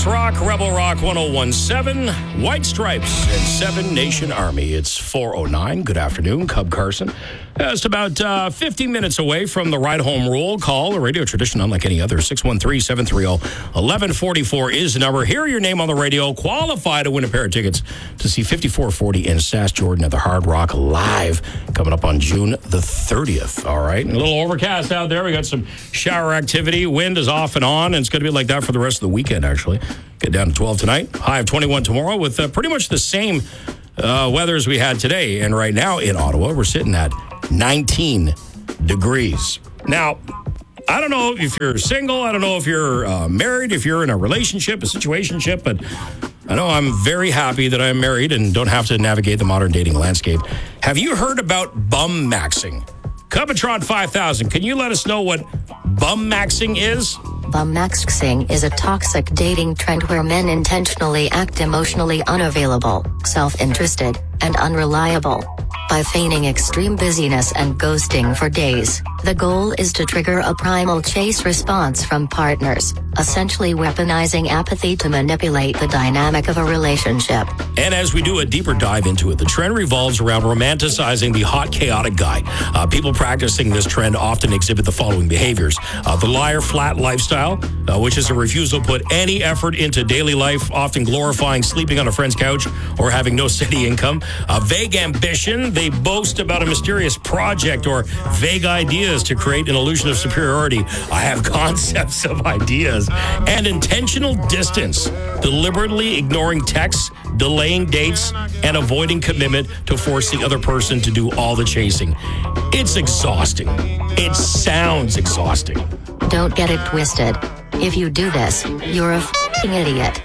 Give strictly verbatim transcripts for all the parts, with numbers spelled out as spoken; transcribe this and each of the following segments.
Classics Rock, Rebel Rock one oh one seven, White Stripes, and Seven Nation Army. It's four oh nine. Good afternoon, Cub Carson. Just about uh, fifteen minutes away from the ride home roll call, a radio tradition unlike any other. six one three, seven three zero, one one four four is the number. Hear your name on the radio. Qualify to win a pair of tickets to see fifty-four forty in Sass Jordan at the Hard Rock Live coming up on June the thirtieth. All right. And a little overcast out there. We got some shower activity. Wind is off and on, and it's going to be like that for the rest of the weekend, actually. Get down to twelve tonight. High of twenty-one tomorrow with uh, pretty much the same uh, weather as we had today. And right now in Ottawa, we're sitting at nineteen degrees. Now, I don't know if you're single. I don't know if you're uh, married, if you're in a relationship, a situationship, but I know I'm very happy that I'm married and don't have to navigate the modern dating landscape. Have you heard about bum maxing? Cubitron five thousand, can you let us know what bum maxing is? Bum maxing is a toxic dating trend where men intentionally act emotionally unavailable, self-interested, and unreliable. By feigning extreme busyness and ghosting for days, the goal is to trigger a primal chase response from partners, essentially weaponizing apathy to manipulate the dynamic of a relationship. And as we do a deeper dive into it, the trend revolves around romanticizing the hot, chaotic guy. Uh, people practicing this trend often exhibit the following behaviors. Uh, the liar flat lifestyle, uh, which is a refusal to put any effort into daily life, often glorifying sleeping on a friend's couch or having no steady income. Uh, vague ambition, they boast about a mysterious project or vague ideas to create an illusion of superiority. I have concepts of ideas. And intentional distance, deliberately ignoring texts, delaying dates, and avoiding commitment to force the other person to do all the chasing. It's exhausting. It sounds exhausting. Don't get it twisted. If you do this, you're a f***ing idiot.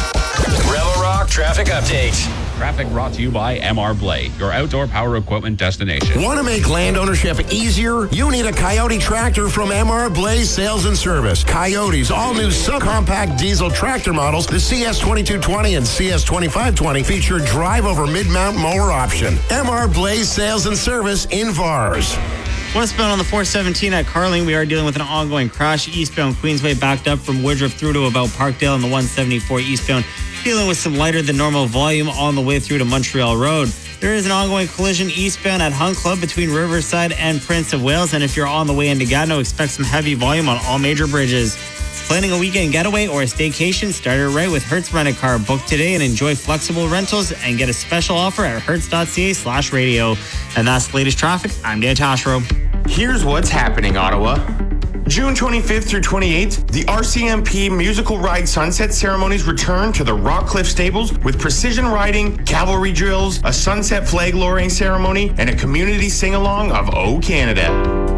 Rebel Rock Traffic Update. Traffic brought to you by M R Blade, your outdoor power equipment destination. Want to make land ownership easier? You need a Coyote tractor from M R Blaze Sales and Service. Coyote's all-new subcompact diesel tractor models, the C S twenty-two twenty and C S twenty-five twenty, feature drive-over mid-mount mower option. M R Blaze Sales and Service in Vars. Westbound on the four seventeen at Carling, we are dealing with an ongoing crash. Eastbound Queensway backed up from Woodruff through to about Parkdale, and the one seventy-four eastbound dealing with some lighter than normal volume on the way through to Montreal Road. There is an ongoing collision eastbound at Hunt Club between Riverside and Prince of Wales, and if you're on the way into Gatineau, expect some heavy volume on all major bridges. Planning a weekend getaway or a staycation? Start it right with Hertz Rent-A-Car. Book today and enjoy flexible rentals and get a special offer at hertz.ca slash radio. And that's the latest traffic. I'm Dan Tashro. Here's what's happening, Ottawa. June twenty-fifth through twenty-eighth, the R C M P Musical Ride Sunset ceremonies return to the Rockcliffe Stables with precision riding, cavalry drills, a sunset flag lowering ceremony, and a community sing-along of O Canada.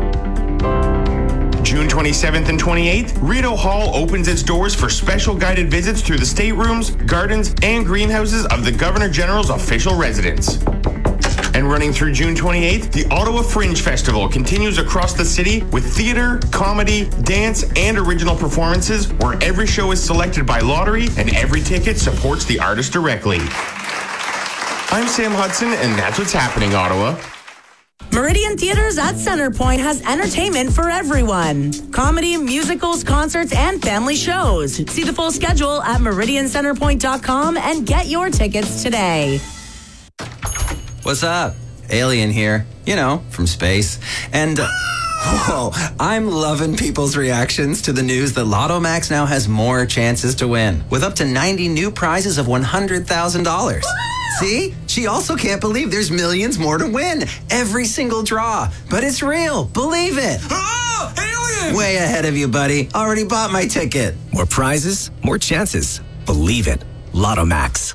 June twenty-seventh and twenty-eighth, Rideau Hall opens its doors for special guided visits through the staterooms, gardens, and greenhouses of the Governor General's official residence. And running through June twenty-eighth, the Ottawa Fringe Festival continues across the city with theater, comedy, dance, and original performances where every show is selected by lottery and every ticket supports the artist directly. I'm Sam Hudson, and that's what's happening, Ottawa. Meridian Theaters at Centerpoint has entertainment for everyone. Comedy, musicals, concerts, and family shows. See the full schedule at meridian centerpoint dot com and get your tickets today. What's up? Alien here, you know, from space. And, uh, whoa, I'm loving people's reactions to the news that Lotto Max now has more chances to win, with up to ninety new prizes of one hundred thousand dollars. See? She also can't believe there's millions more to win. Every single draw. But it's real. Believe it. Oh, alien! Way ahead of you, buddy. Already bought my ticket. More prizes, more chances. Believe it. Lotto Max.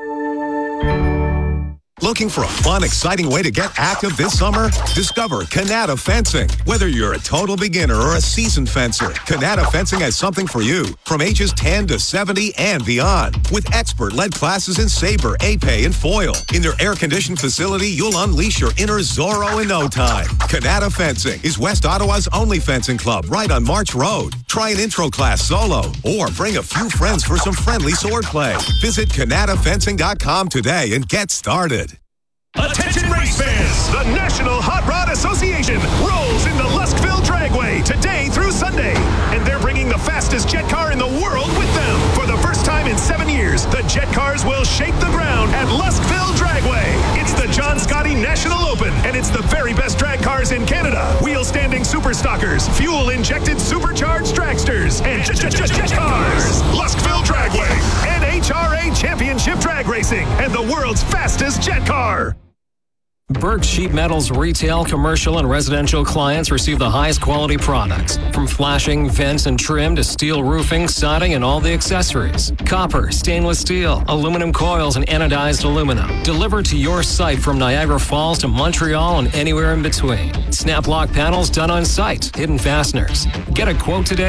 Looking for a fun, exciting way to get active this summer? Discover Canada Fencing. Whether you're a total beginner or a seasoned fencer, Canada Fencing has something for you. From ages ten to seventy and beyond. With expert-led classes in saber, épée, and foil. In their air-conditioned facility, you'll unleash your inner Zorro in no time. Canada Fencing is West Ottawa's only fencing club right on March Road. Try an intro class solo or bring a few friends for some friendly sword play. Visit Canada Fencing dot com today and get started. Attention race fans! The National Hot Rod Association rolls into Luskville Dragway today through Sunday. And they're bringing the fastest jet car in the world with them. For the first time Cars. The Jet Cars will shake the ground at Luskville Dragway. It's the John Scotty National Open, and it's the very best drag cars in Canada. Wheel-standing super stockers, fuel-injected supercharged dragsters, and Jet, jet, jet, jet Cars. Luskville Dragway, N H R A Championship Drag Racing, and the world's fastest jet car. Burke Sheet Metal's retail, commercial, and residential clients receive the highest quality products. From flashing, vents, and trim to steel roofing, siding, and all the accessories. Copper, stainless steel, aluminum coils, and anodized aluminum. Delivered to your site from Niagara Falls to Montreal and anywhere in between. Snap lock panels done on site. Hidden fasteners. Get a quote today